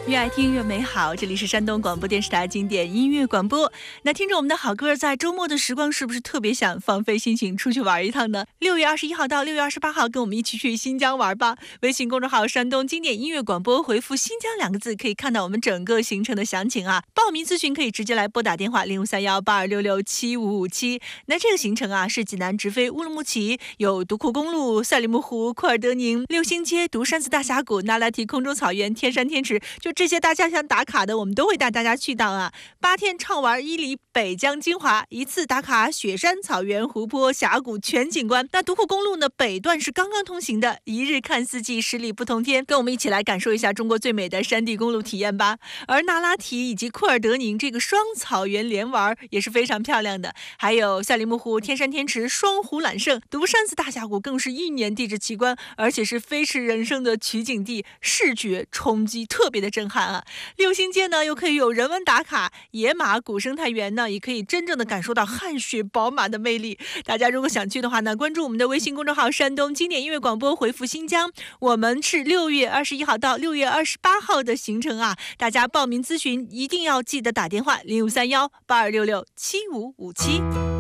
越爱听越美好，这里是山东广播电视台经典音乐广播。那听着我们的好歌，在周末的时光是不是特别想放飞心情出去玩一趟呢？6月21号到6月28号跟我们一起去新疆玩吧。微信公众号山东经典音乐广播回复新疆2个字，可以看到我们整个行程的详情啊。报名咨询可以直接来拨打电话053182667557。那这个行程啊是济南直飞乌鲁木齐，有独库公路、赛里木湖、库尔德宁、六星街、独山寺大峡谷、那拉提空中草原、天山天池，就这些大家想打卡的，我们都会带大家去到啊。8天畅玩伊犁、北疆、金华，一次打卡雪山、草原、湖泊、峡谷全景观。那独库公路呢，北段是刚刚通行的，一日看四季，十里不同天，跟我们一起来感受一下中国最美的山地公路体验吧。而那拉提以及库尔德宁这个双草原连玩也是非常漂亮的，还有赛里木湖、天山天池、双湖揽胜、独山寺大峡谷更是一年地质奇观，而且是飞驰人生的取景地，视觉冲击特别的震撼啊。六星街呢又可以有人文打卡，野马古生态园呢也可以真正的感受到汗血宝马的魅力。大家如果想去的话呢，关注我们的微信公众号山东经典音乐广播，回复新疆，我们是6月21号到6月28号的行程啊。大家报名咨询一定要记得打电话053182667557。